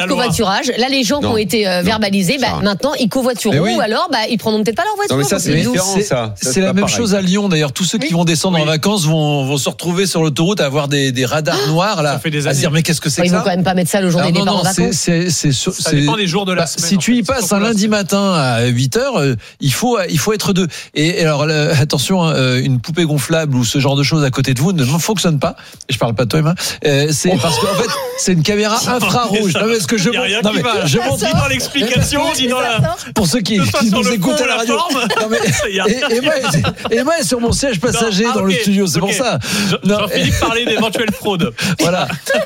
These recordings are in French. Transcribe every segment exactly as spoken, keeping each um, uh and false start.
de covoiturage. Là, les gens qui ont été euh, verbalisés, bah, maintenant, ils covoitureront oui. ou alors, bah, ils prendront peut-être pas leur voiture. Non, mais ça, c'est différent, c'est, ça. C'est, c'est la même pareil. chose à Lyon, d'ailleurs. Tous ceux qui oui. vont descendre oui. en vacances vont, vont se retrouver sur l'autoroute à avoir des, des radars ah, noirs, là. Ça fait des à se dire, mais qu'est-ce que c'est ouais, que ça? Ils vont quand même pas mettre ça le jour des départs en vacances. C'est, c'est, c'est, ça dépend des jours de la semaine. Si tu y passes un lundi matin à huit heures, il faut, il faut être deux. Et alors, attention, une poupée gonflable ou ce genre de choses à côté de vous ne fonctionne pas. Je parle pas de toi, Emma. C'est parce qu'en fait, c'est une caméra infrarouge. Non, mais est-ce que je montre, non, mais je montre ni dans l'explication, ni dans la. Pour ceux qui, qui nous écoutent à la radio. Non, mais, et, Emma, est, Emma est sur mon siège passager non, ah, dans okay, le studio, c'est okay. pour ça. Jean-Philippe parlait d'éventuelles fraudes. Voilà.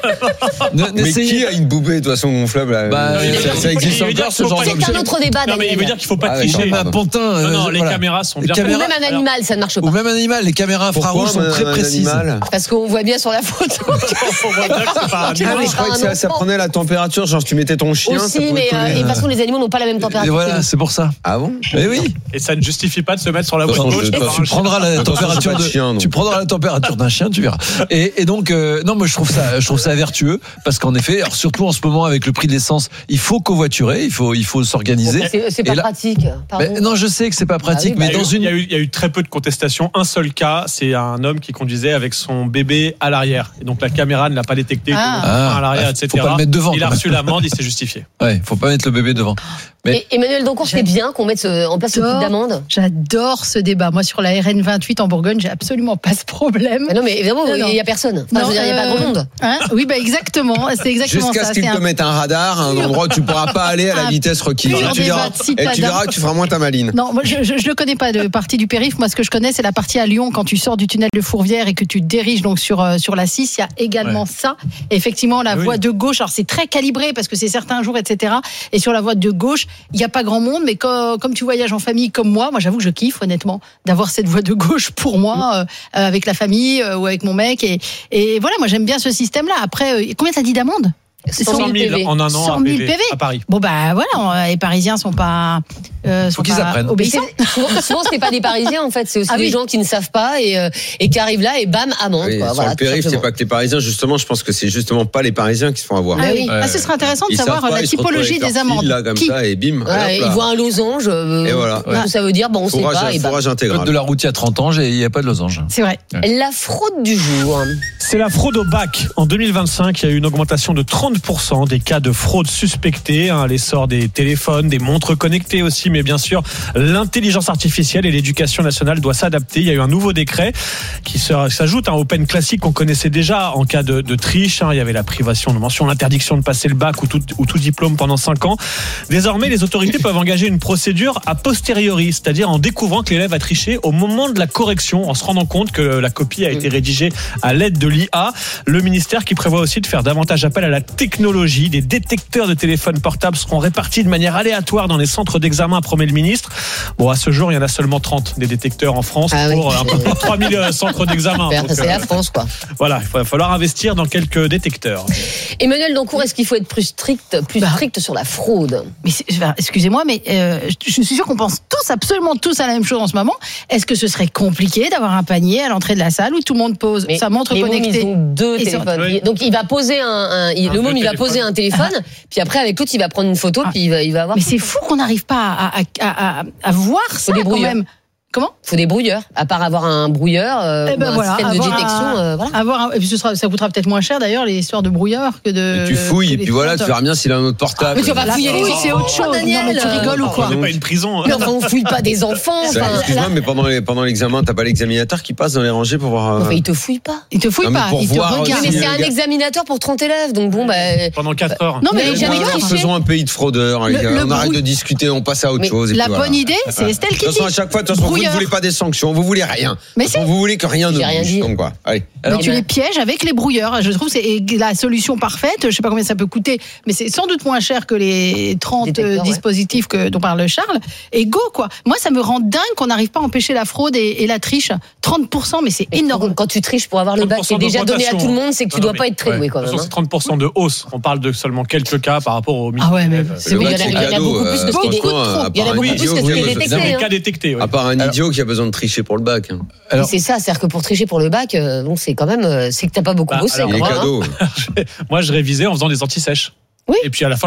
Mais qui a une poupée de toute façon gonflable? Bah, ça existe encore ce genre d'objet. C'est un autre débat. Non, mais il veut dire qu'il faut pas tricher. Un pantin. Non, non, les caméras sont bien. Ou même un animal, ça ne marche pas. Ou même un animal, les caméras infrarouges sont très précises. Parce qu'on voit bien sur la photo. On voit bien que c'est pas un animal. Je croyais que ça, ça prenait la température, genre tu mettais ton chien. Aussi, mais euh, de toute façon, les animaux n'ont pas la même température. Et voilà, c'est pour ça. Ah bon? Mais oui. Et ça ne justifie pas de se mettre sur la voie gauche. Tu prendras la température de, tu prendras la température d'un chien, tu verras. Et, et donc, euh, non, moi je trouve ça, je trouve ça vertueux parce qu'en effet, alors surtout en ce moment avec le prix de l'essence, il faut covoiturer, il faut, il faut s'organiser. C'est, c'est pas là, pratique. Mais, non, je sais que c'est pas pratique, ah oui, mais bah, dans il une, y a eu, il y a eu très peu de contestations. Un seul cas, c'est un homme qui conduisait avec son bébé à l'arrière. Et donc la caméra ne l'a pas détecté ah. à l'arrière, ah, et cetera. Faut pas le mettre devant. Il a reçu l'amende, il s'est justifié. Ouais, faut pas mettre le bébé devant. Mais et Emmanuel Dancourt, c'est bien qu'on mette ce, en place ce type d'amende. J'adore ce débat. Moi, sur la R N vingt-huit en Bourgogne, j'ai absolument pas ce problème. Mais non, mais évidemment, il n'y a personne. Enfin, non, je veux dire, il n'y a pas grand monde. Hein oui, bah exactement. C'est exactement Jusqu'à ça. ce qu'ils te mettent un radar, un endroit où tu ne pourras pas aller à la vitesse requise. Et tu verras, et tu verras que tu feras moins ta maline. Non, moi, je ne connais pas de partie du périph'. Moi, ce que je connais, c'est la partie à Lyon, quand tu sors du tunnel de Fourvière et que tu te diriges donc sur, euh, sur la six, il y a également ouais. ça. Et effectivement, la oui. voie de gauche, alors c'est très calibré parce que c'est certains jours, et cetera. Et sur la voie de gauche, il n'y a pas grand monde. Mais comme, comme tu voyages en famille comme moi, moi j'avoue que je kiffe honnêtement d'avoir cette voie de gauche pour moi, euh, avec la famille euh, ou avec mon mec. Et, et voilà, moi j'aime bien ce système-là. Après, euh, combien t'as dit d'amende? cent mille en un an cent mille P V à Paris. Bon bah voilà, les Parisiens sont pas euh, sont faut qu'ils pas apprennent. obéissants. Souvent, souvent c'est pas des Parisiens en fait, c'est aussi ah, des oui. gens qui ne savent pas et, euh, et qui arrivent là et bam amende. Oui, quoi. Sur voilà, le périph', c'est pas que les Parisiens. Justement, je pense que c'est justement pas les Parisiens qui se font avoir. Ah oui. Ouais. Ah, ce serait intéressant de ils savoir pas, la typologie des amendes. Là comme qui ça et bim. Ouais, ils voient un losange. Euh, et voilà. Ouais. Ça veut dire bon on sait pas. Et fourrage intégral. Code de la route il y a trente ans, il y a pas de losange. C'est vrai. La fraude du jour. C'est la fraude au bac. En deux mille vingt-cinq, il y a eu une augmentation de trente pour cent des cas de fraude suspectés, hein, l'essor des téléphones, des montres connectées aussi, mais bien sûr l'intelligence artificielle et l'éducation nationale doit s'adapter. Il y a eu un nouveau décret qui s'ajoute hein, aux peines classiques qu'on connaissait déjà en cas de, de triche. Hein. Il y avait la privation de mention, l'interdiction de passer le bac ou tout, ou tout diplôme pendant cinq ans. Désormais, les autorités peuvent engager une procédure a posteriori, c'est-à-dire en découvrant que l'élève a triché au moment de la correction, en se rendant compte que la copie a été rédigée à l'aide de l'I A. Le ministère qui prévoit aussi de faire davantage appel à la technologie, des détecteurs de téléphones portables seront répartis de manière aléatoire dans les centres d'examen, promet le ministre. Bon, à ce jour, il y en a seulement trente des détecteurs en France ah pour oui. un peu plus de trois mille centres d'examen. Donc, c'est euh, la France, quoi. Voilà, il va falloir investir dans quelques détecteurs. Emmanuel Dancourt, est-ce qu'il faut être plus strict, plus bah. strict sur la fraude? Mais excusez-moi, mais euh, je suis sûr qu'on pense tous, absolument tous à la même chose en ce moment. Est-ce que ce serait compliqué d'avoir un panier à l'entrée de la salle où tout le monde pose mais sa montre connectée? Ils ont deux téléphones. Oui. Donc il va poser un, un, il, un le môme, il va poser un téléphone, ah. puis après avec l'autre, il va prendre une photo, ah. puis il va, il va avoir. Mais c'est fou qu'on n'arrive pas à, à, à, à, à voir ça quand même. Comment ? Il faut des brouilleurs, à part avoir un brouilleur, euh, eh ben ou un voilà, système de détection. Un, euh, voilà. avoir un, et puis ce sera, ça coûtera peut-être moins cher d'ailleurs les histoires de brouilleur que de. Et tu fouilles et puis voilà, tu verras bien s'il a un autre portable. Mais tu vas pas fouiller les c'est autre chose. Daniel, non mais tu rigoles ou quoi ? C'est pas une prison. Non, on fouille pas des enfants. Excuse-moi, mais pendant les, pendant l'examen, t'as pas l'examinateur qui passe dans les rangées pour voir. Non, mais il te fouille pas. Il te fouille pas. Il te regarde. Mais c'est un examinateur pour trente élèves, donc bon bah. Pendant quatre heures. Non mais jamais triché. Faisons un pays de fraudeurs. On arrête de discuter, on passe à autre chose. La bonne idée, c'est Estelle qui dit. De toute façon, à chaque fois, de toute façon, vous ne voulez pas des sanctions, vous voulez rien. Mais si. Vous voulez que rien ne bouge. Donc quoi. Allez. Mais tu les pièges avec les brouilleurs. Je trouve que c'est la solution parfaite. Je sais pas combien ça peut coûter, mais c'est sans doute moins cher que les trente dispositifs que dont parle Charles. Et go quoi. Moi, ça me rend dingue qu'on n'arrive pas à empêcher la fraude et, et la triche. trente pour cent, mais c'est énorme. Quand tu triches pour avoir le bac qui est déjà donné à tout le monde, c'est que tu dois pas être très doué quand même. C'est trente pour cent de hausse. On parle de seulement quelques cas par rapport aux milliers. Ah ouais, mais il y en a beaucoup plus que ce qui est détecté. Il y en a beaucoup plus que ce qui est détecté. Cas détectés. À part un idiot qui a besoin de tricher pour le bac. C'est ça, c'est-à-dire que pour tricher pour le bac, euh, bon, c'est quand même, euh, c'est que t'as pas beaucoup bah, bossé. Alors, quoi, cadeaux. Hein. Moi, je révisais en faisant des anti-sèches. Oui. Et puis à la fin,